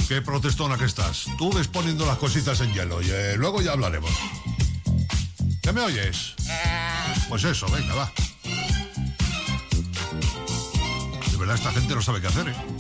Qué protestona que estás. Tú ves poniendo las cositas en hielo y luego ya hablaremos. ¿Qué me oyes? Pues eso, venga, va. De verdad, esta gente no sabe qué hacer, ¿eh?